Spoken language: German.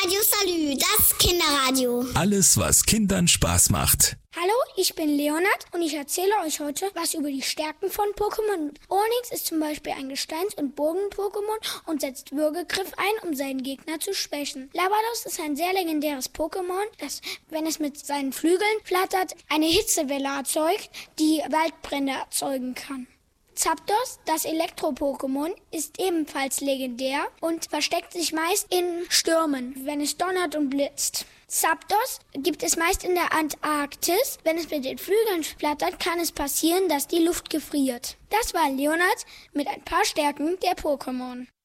Radio Salü, das Kinderradio. Alles, was Kindern Spaß macht. Hallo, ich bin Leonard und ich erzähle euch heute was über die Stärken von Pokémon. Onyx ist zum Beispiel ein Gesteins- und Bogen-Pokémon und setzt Würgegriff ein, um seinen Gegner zu schwächen. Lavados ist ein sehr legendäres Pokémon, das, wenn es mit seinen Flügeln flattert, eine Hitzewelle erzeugt, die Waldbrände erzeugen kann. Zapdos, das Elektro-Pokémon, ist ebenfalls legendär und versteckt sich meist in Stürmen, wenn es donnert und blitzt. Zapdos gibt es meist in der Antarktis. Wenn es mit den Flügeln flattert, kann es passieren, dass die Luft gefriert. Das war Leonard mit ein paar Stärken der Pokémon.